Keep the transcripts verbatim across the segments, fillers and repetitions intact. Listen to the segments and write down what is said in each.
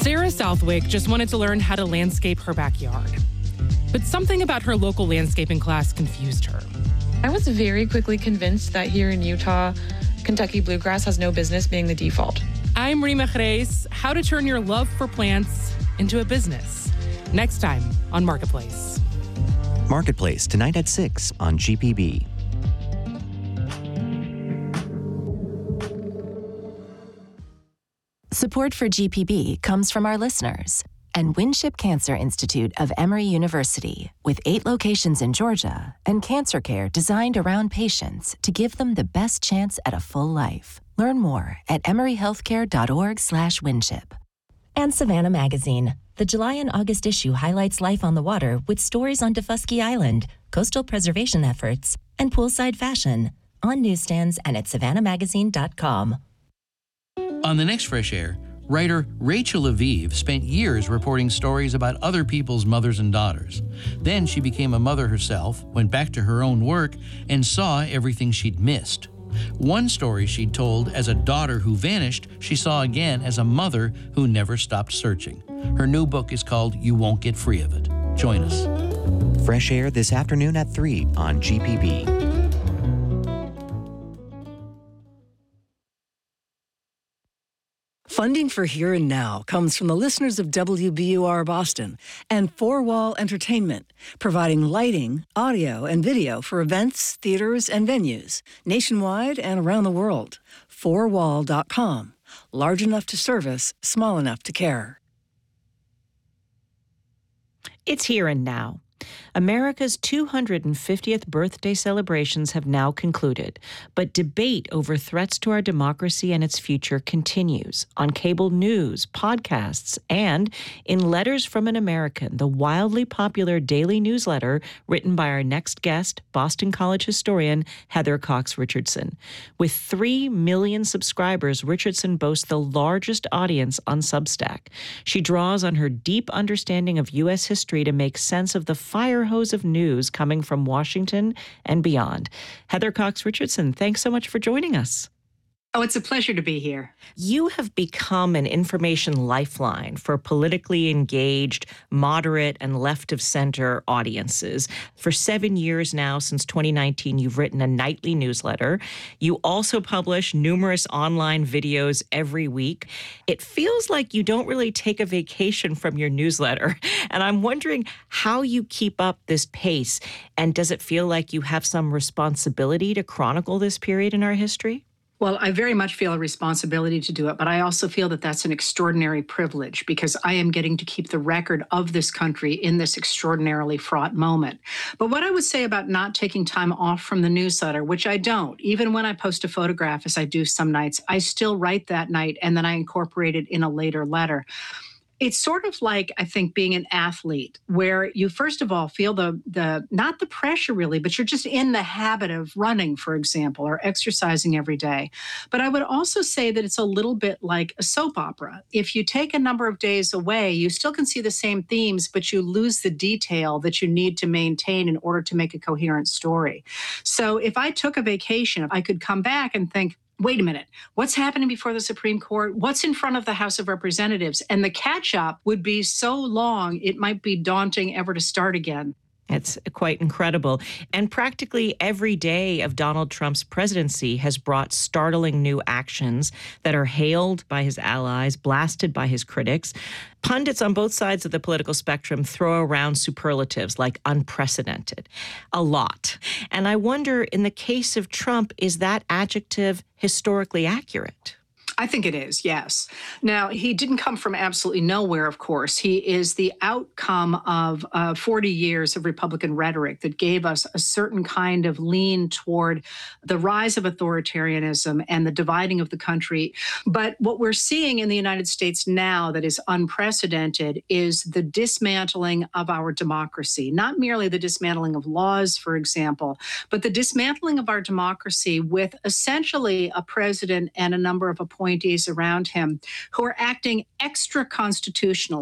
Sarah Southwick just wanted to learn how to landscape her backyard. But something about her local landscaping class confused her. I was very quickly convinced that here in Utah, Kentucky bluegrass has no business being the default. I'm Rima Jerez. How to turn your love for plants into a business. Next time on Marketplace. Marketplace, tonight at six on G P B. Support for G P B comes from our listeners and Winship Cancer Institute of Emory University, with eight locations in Georgia and cancer care designed around patients to give them the best chance at a full life. Learn more at emoryhealthcare.org slash Winship. And Savannah Magazine. The July and August issue highlights life on the water with stories on Defusky Island, coastal preservation efforts, and poolside fashion. On newsstands and at savannah magazine dot com. On the next Fresh Air, writer Rachel Aviv spent years reporting stories about other people's mothers and daughters. Then she became a mother herself, went back to her own work, and saw everything she'd missed. One story she'd told as a daughter who vanished, she saw again as a mother who never stopped searching. Her new book is called You Won't Get Free of It. Join us. Fresh Air this afternoon at three on G P B. Funding for Here and Now comes from the listeners of W B U R Boston and Four Wall Entertainment, providing lighting, audio, and video for events, theaters, and venues nationwide and around the world. four wall dot com. Large enough to service, small enough to care. It's Here and Now. America's two hundred fiftieth birthday celebrations have now concluded, but debate over threats to our democracy and its future continues on cable news, podcasts, and in Letters from an American, the wildly popular daily newsletter written by our next guest, Boston College historian Heather Cox Richardson. With three million subscribers, Richardson boasts the largest audience on Substack. She draws on her deep understanding of U S history to make sense of the fire hose of news coming from Washington and beyond. Heather Cox Richardson, thanks so much for joining us. Oh, it's a pleasure to be here. You have become an information lifeline for politically engaged, moderate, and left-of-center audiences. For seven years now, since twenty nineteen, you've written a nightly newsletter. You also publish numerous online videos every week. It feels like you don't really take a vacation from your newsletter, and I'm wondering how you keep up this pace, and does it feel like you have some responsibility to chronicle this period in our history? Well, I very much feel a responsibility to do it, but I also feel that that's an extraordinary privilege because I am getting to keep the record of this country in this extraordinarily fraught moment. But what I would say about not taking time off from the newsletter, which I don't, even when I post a photograph, as I do some nights, I still write that night and then I incorporate it in a later letter. It's sort of like, I think, being an athlete where you, first of all, feel the, the not the pressure really, but you're just in the habit of running, for example, or exercising every day. But I would also say that it's a little bit like a soap opera. If you take a number of days away, you still can see the same themes, but you lose the detail that you need to maintain in order to make a coherent story. So if I took a vacation, I could come back and think, wait a minute, what's happening before the Supreme Court? What's in front of the House of Representatives? And the catch-up would be so long, it might be daunting ever to start again. It's quite incredible. And practically every day of Donald Trump's presidency has brought startling new actions that are hailed by his allies, blasted by his critics. Pundits on both sides of the political spectrum throw around superlatives like unprecedented a lot. And I wonder, in the case of Trump, is that adjective historically accurate? I think it is, yes. Now, he didn't come from absolutely nowhere, of course. He is the outcome of uh, forty years of Republican rhetoric that gave us a certain kind of lean toward the rise of authoritarianism and the dividing of the country. But what we're seeing in the United States now that is unprecedented is the dismantling of our democracy, not merely the dismantling of laws, for example, but the dismantling of our democracy with essentially a president and a number of appointees around him who are acting extra constitutionally.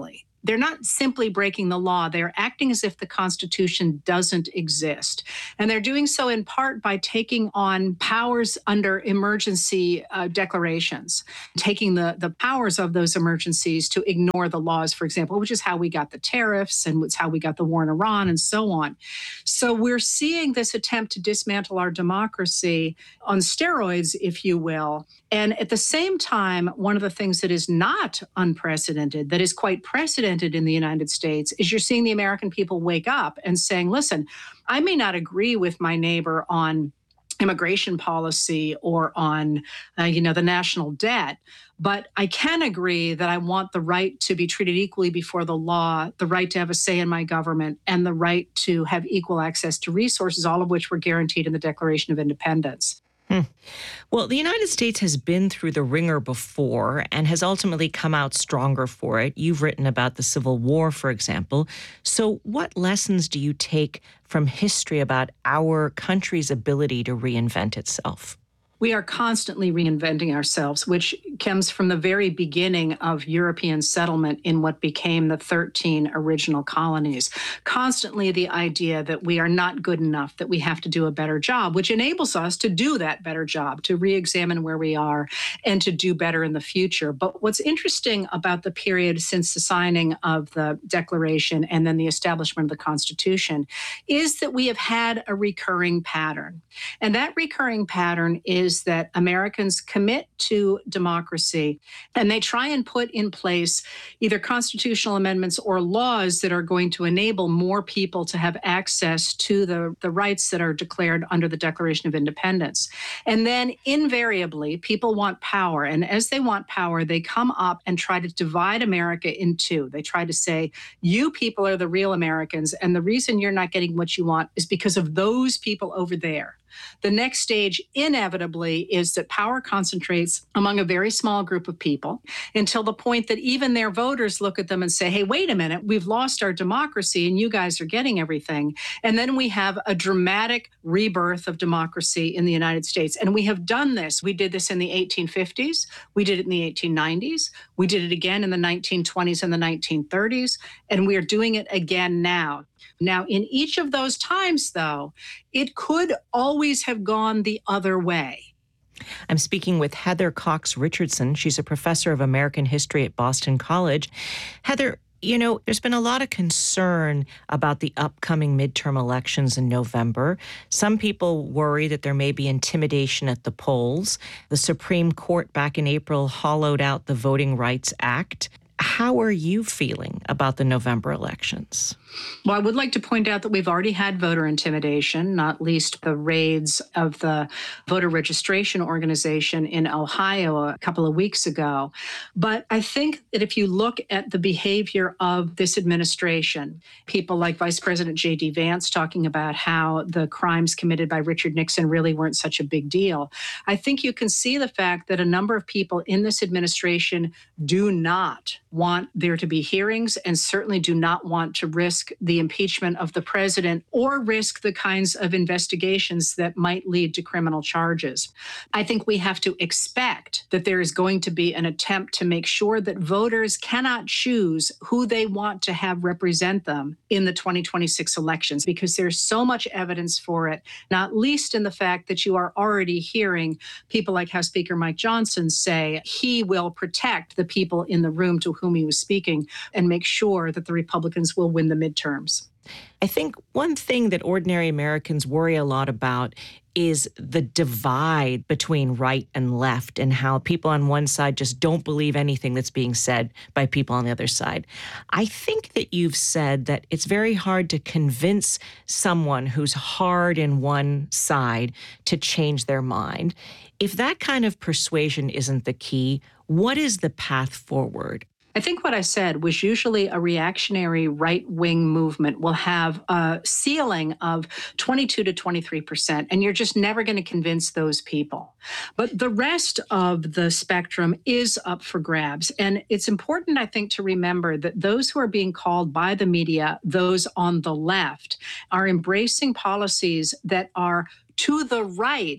they're not simply breaking the law. They're acting as if the Constitution doesn't exist. And they're doing so in part by taking on powers under emergency uh, declarations, taking the, the powers of those emergencies to ignore the laws, for example, which is how we got the tariffs and it's how we got the war in Iran and so on. So we're seeing this attempt to dismantle our democracy on steroids, if you will. And at the same time, one of the things that is not unprecedented, that is quite precedented in the United States, is you're seeing the American people wake up and saying, listen, I may not agree with my neighbor on immigration policy or on, uh, you know, the national debt, but I can agree that I want the right to be treated equally before the law, the right to have a say in my government, and the right to have equal access to resources, all of which were guaranteed in the Declaration of Independence. Hmm. Well, the United States has been through the ringer before and has ultimately come out stronger for it. You've written about the Civil War, for example. So what lessons do you take from history about our country's ability to reinvent itself? We are constantly reinventing ourselves, which comes from the very beginning of European settlement in what became the thirteen original colonies. Constantly the idea that we are not good enough, that we have to do a better job, which enables us to do that better job, to re-examine where we are and to do better in the future. But what's interesting about the period since the signing of the Declaration and then the establishment of the Constitution is that we have had a recurring pattern. And that recurring pattern is that Americans commit to democracy and they try and put in place either constitutional amendments or laws that are going to enable more people to have access to the, the rights that are declared under the Declaration of Independence. And then invariably, people want power. And as they want power, they come up and try to divide America in two. They try to say, you people are the real Americans, and the reason you're not getting what you want is because of those people over there. The next stage, inevitably, is that power concentrates among a very small group of people until the point that even their voters look at them and say, hey, wait a minute, we've lost our democracy and you guys are getting everything. And then we have a dramatic rebirth of democracy in the United States. And we have done this. We did this in the eighteen fifties. We did it in the eighteen nineties. We did it again in the nineteen twenties and the nineteen thirties. And we are doing it again now. Now, in each of those times, though, it could always have gone the other way. I'm speaking with Heather Cox Richardson. She's a professor of American history at Boston College. Heather, you know, there's been a lot of concern about the upcoming midterm elections in November. Some people worry that there may be intimidation at the polls. The Supreme Court back in April hollowed out the Voting Rights Act. How are you feeling about the November elections? Well, I would like to point out that we've already had voter intimidation, not least the raids of the voter registration organization in Ohio a couple of weeks ago. But I think that if you look at the behavior of this administration, people like Vice President J D Vance talking about how the crimes committed by Richard Nixon really weren't such a big deal, I think you can see the fact that a number of people in this administration do not want there to be hearings and certainly do not want to risk the impeachment of the president or risk the kinds of investigations that might lead to criminal charges. I think we have to expect that there is going to be an attempt to make sure that voters cannot choose who they want to have represent them in the twenty twenty-six elections, because there's so much evidence for it, not least in the fact that you are already hearing people like House Speaker Mike Johnson say he will protect the people in the room to whom he was speaking and make sure that the Republicans will win the midterms. I think one thing that ordinary Americans worry a lot about is the divide between right and left and how people on one side just don't believe anything that's being said by people on the other side. I think that you've said that it's very hard to convince someone who's hard in one side to change their mind. If that kind of persuasion isn't the key, what is the path forward? I think what I said was usually a reactionary right-wing movement will have a ceiling of twenty-two to twenty-three percent, and you're just never going to convince those people. But the rest of the spectrum is up for grabs. And it's important, I think, to remember that those who are being called by the media, those on the left, are embracing policies that are to the right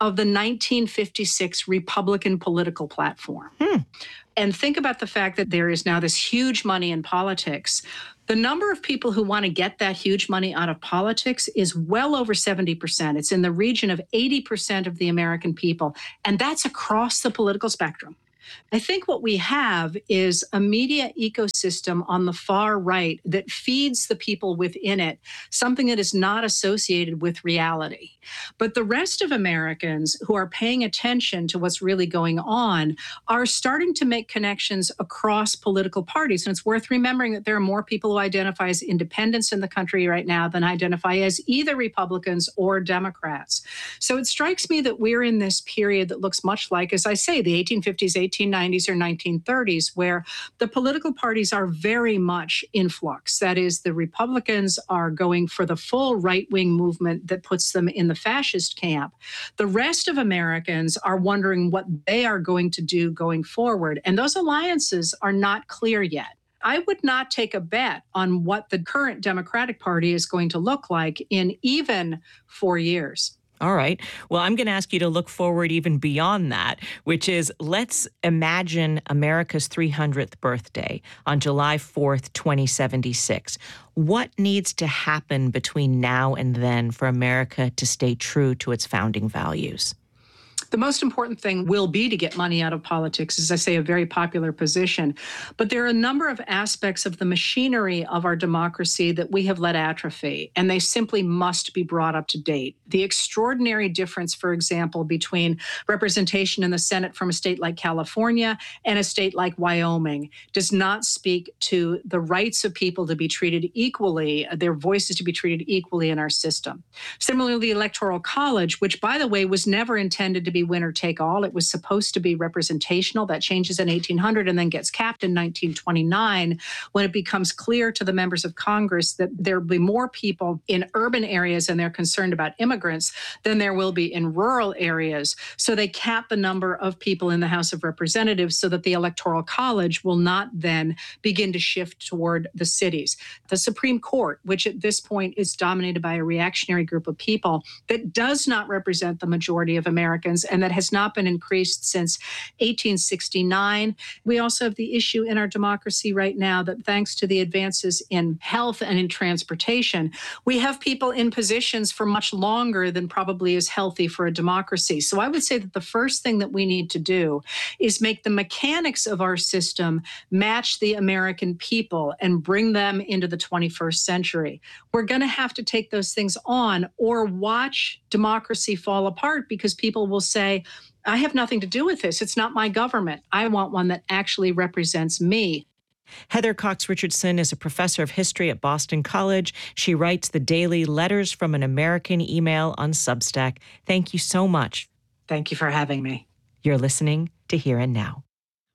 of the nineteen fifty-six Republican political platform. Hmm. And think about the fact that there is now this huge money in politics. The number of people who want to get that huge money out of politics is well over seventy percent. It's in the region of eighty percent of the American people, and that's across the political spectrum. I think what we have is a media ecosystem on the far right that feeds the people within it something that is not associated with reality. But the rest of Americans who are paying attention to what's really going on are starting to make connections across political parties. And it's worth remembering that there are more people who identify as independents in the country right now than identify as either Republicans or Democrats. So it strikes me that we're in this period that looks much like, as I say, the eighteen fifties, eighteen nineties, or nineteen thirties, where the political parties are very much in flux. That is, the Republicans are going for the full right-wing movement that puts them in the fascist camp. The rest of Americans are wondering what they are going to do going forward. And those alliances are not clear yet. I would not take a bet on what the current Democratic Party is going to look like in even four years. All right. Well, I'm going to ask you to look forward even beyond that, which is, let's imagine America's three hundredth birthday on July fourth, twenty seventy-six. What needs to happen between now and then for America to stay true to its founding values? The most important thing will be to get money out of politics, as I say, a very popular position. But there are a number of aspects of the machinery of our democracy that we have let atrophy, and they simply must be brought up to date. The extraordinary difference, for example, between representation in the Senate from a state like California and a state like Wyoming does not speak to the rights of people to be treated equally, their voices to be treated equally in our system. Similarly, the Electoral College, which, by the way, was never intended to be winner take all. It was supposed to be representational. That changes in eighteen hundred and then gets capped in nineteen twenty-nine when it becomes clear to the members of Congress that there will be more people in urban areas and they're concerned about immigrants than there will be in rural areas. So they cap the number of people in the House of Representatives so that the Electoral College will not then begin to shift toward the cities. The Supreme Court, which at this point is dominated by a reactionary group of people that does not represent the majority of Americans, and that has not been increased since eighteen sixty-nine. We also have the issue in our democracy right now that thanks to the advances in health and in transportation, we have people in positions for much longer than probably is healthy for a democracy. So I would say that the first thing that we need to do is make the mechanics of our system match the American people and bring them into the twenty-first century. We're going to have to take those things on or watch democracy fall apart because people will say, I have nothing to do with this. It's not my government. I want one that actually represents me. Heather Cox Richardson is a professor of history at Boston College. She writes the daily Letters from an American Email on Substack. Thank you so much. Thank you for having me. You're listening to Here and Now.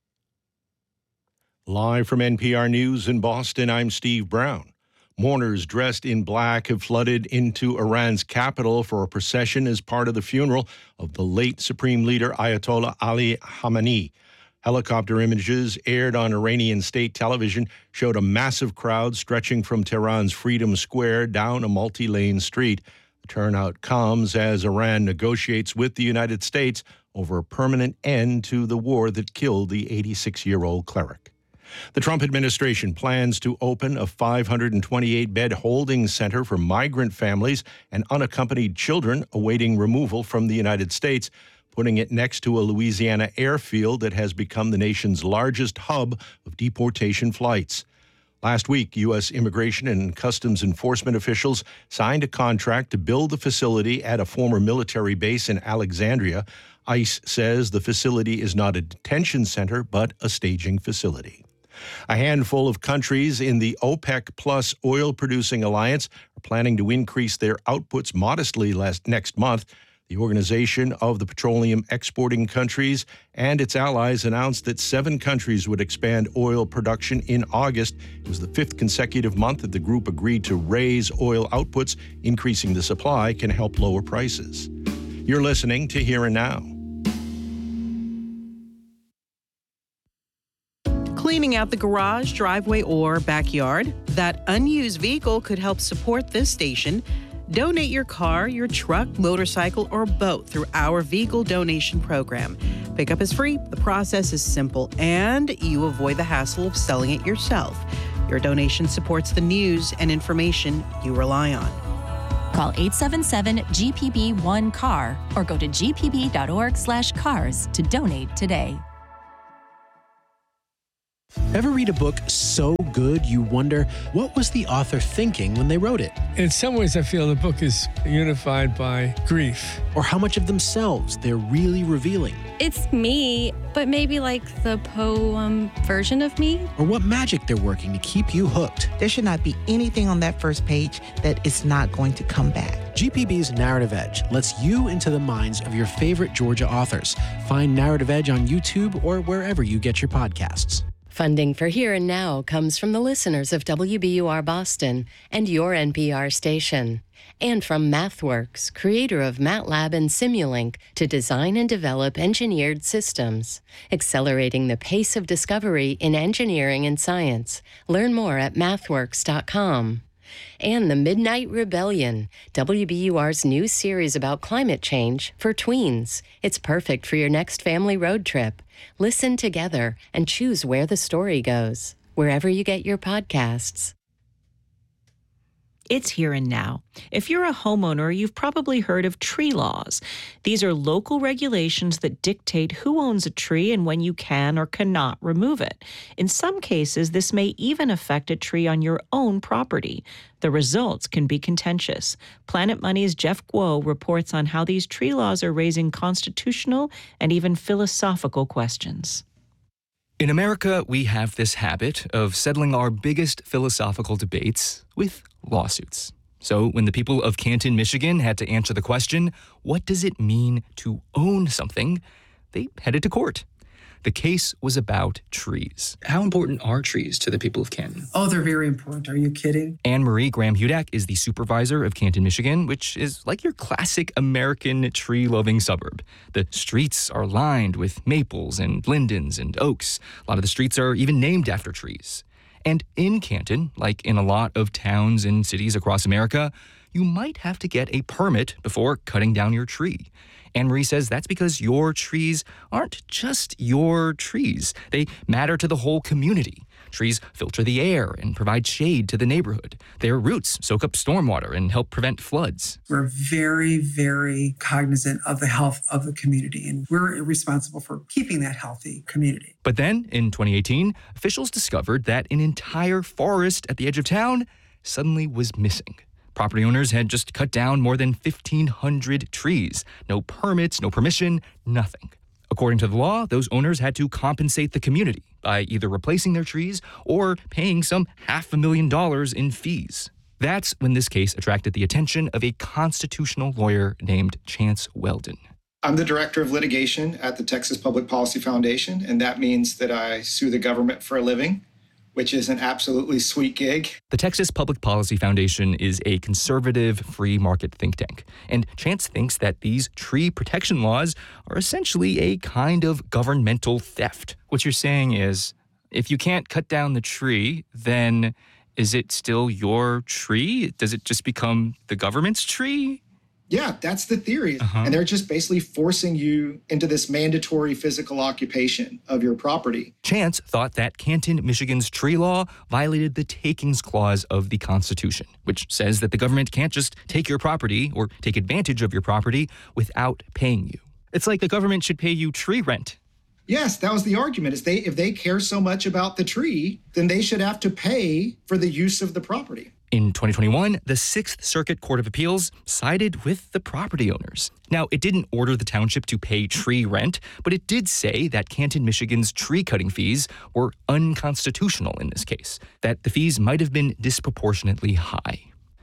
Live from N P R News in Boston, I'm Steve Brown. Mourners dressed in black have flooded into Iran's capital for a procession as part of the funeral of the late Supreme Leader Ayatollah Ali Khamenei. Helicopter images aired on Iranian state television showed a massive crowd stretching from Tehran's Freedom Square down a multi-lane street. The turnout comes as Iran negotiates with the United States over a permanent end to the war that killed the eighty-six-year-old cleric. The Trump administration plans to open a five hundred twenty-eight bed holding center for migrant families and unaccompanied children awaiting removal from the United States, putting it next to a Louisiana airfield that has become the nation's largest hub of deportation flights. Last week, U S Immigration and Customs Enforcement officials signed a contract to build the facility at a former military base in Alexandria. ICE says the facility is not a detention center, but a staging facility. A handful of countries in the OPEC Plus oil-producing alliance are planning to increase their outputs modestly last, next month. The Organization of the Petroleum Exporting Countries and its allies announced that seven countries would expand oil production in August. It was the fifth consecutive month that the group agreed to raise oil outputs. Increasing the supply can help lower prices. You're listening to Here and Now. Cleaning out the garage, driveway, or backyard, that unused vehicle could help support this station. Donate your car, your truck, motorcycle, or boat through our Vehicle Donation Program. Pickup is free, the process is simple, and you avoid the hassle of selling it yourself. Your donation supports the news and information you rely on. Call eight seven seven G P B one C A R or go to g p b dot org slash cars to donate today. Ever read a book so good you wonder, what was the author thinking when they wrote it? In some ways, I feel the book is unified by grief. Or how much of themselves they're really revealing? It's me, but maybe like the poem version of me. Or what magic they're working to keep you hooked. There should not be anything on that first page that is not going to come back. G P B's Narrative Edge lets you into the minds of your favorite Georgia authors. Find Narrative Edge on YouTube or wherever you get your podcasts. Funding for Here and Now comes from the listeners of W B U R Boston and your N P R station. And from MathWorks, creator of MATLAB and Simulink, to design and develop engineered systems, accelerating the pace of discovery in engineering and science. Learn more at mathworks dot com. And The Midnight Rebellion, W B U R's new series about climate change for tweens. It's perfect for your next family road trip. Listen together and choose where the story goes, wherever you get your podcasts. It's Here and Now. If you're a homeowner, you've probably heard of tree laws. These are local regulations that dictate who owns a tree and when you can or cannot remove it. In some cases, this may even affect a tree on your own property. The results can be contentious. Planet Money's Jeff Guo reports on how these tree laws are raising constitutional and even philosophical questions. In America, we have this habit of settling our biggest philosophical debates with lawsuits. So when the people of Canton, Michigan had to answer the question, what does it mean to own something, they headed to court. The case was about trees. How important are trees to the people of Canton? Oh, they're very important. Are you kidding? Anne-Marie Graham-Hudak is the supervisor of Canton, Michigan, which is like your classic American tree-loving suburb. The streets are lined with maples and lindens and oaks. A lot of the streets are even named after trees. And in Canton, like in a lot of towns and cities across America, you might have to get a permit before cutting down your tree. Anne-Marie says that's because your trees aren't just your trees. They matter to the whole community. Trees filter the air and provide shade to the neighborhood. Their roots soak up stormwater and help prevent floods. We're very, very cognizant of the health of the community, and we're responsible for keeping that healthy community. But then, in twenty eighteen, officials discovered that an entire forest at the edge of town suddenly was missing. Property owners had just cut down more than fifteen hundred trees. No permits, no permission, nothing. According to the law, those owners had to compensate the community by either replacing their trees or paying some half a million dollars in fees. That's when this case attracted the attention of a constitutional lawyer named Chance Weldon. I'm the director of litigation at the Texas Public Policy Foundation, and that means that I sue the government for a living, which is an absolutely sweet gig. The Texas Public Policy Foundation is a conservative, free market think tank, and Chance thinks that these tree protection laws are essentially a kind of governmental theft. What you're saying is, if you can't cut down the tree, then is it still your tree? Does it just become the government's tree? Yeah, that's the theory. Uh-huh. And they're just basically forcing you into this mandatory physical occupation of your property. Chance thought that Canton, Michigan's tree law violated the takings clause of the Constitution, which says that the government can't just take your property or take advantage of your property without paying you. It's like the government should pay you tree rent. Yes, that was the argument. Is they if they care so much about the tree, then they should have to pay for the use of the property. In twenty twenty-one, the Sixth Circuit Court of Appeals sided with the property owners. Now, it didn't order the township to pay tree rent, but it did say that Canton, Michigan's tree cutting fees were unconstitutional in this case, that the fees might have been disproportionately high.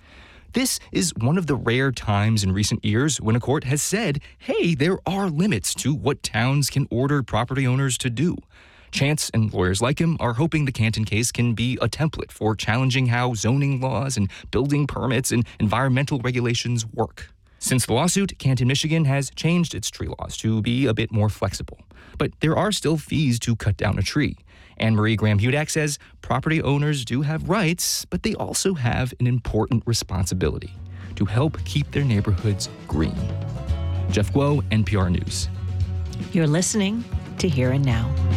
This is one of the rare times in recent years when a court has said, hey, there are limits to what towns can order property owners to do. Chance and lawyers like him are hoping the Canton case can be a template for challenging how zoning laws and building permits and environmental regulations work. Since the lawsuit, Canton, Michigan has changed its tree laws to be a bit more flexible. But there are still fees to cut down a tree. Anne-Marie Graham-Hudak says property owners do have rights, but they also have an important responsibility to help keep their neighborhoods green. Jeff Guo, N P R News. You're listening to Here and Now.